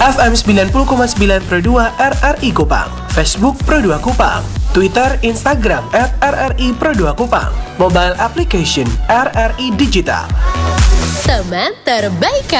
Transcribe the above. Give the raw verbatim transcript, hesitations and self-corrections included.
F M sembilan puluh koma sembilan Pro dua R R I Kupang, Facebook Pro dua Kupang, Twitter, Instagram at R R I Pro dua Kupang, mobile application R R I Digital. Teman terbaik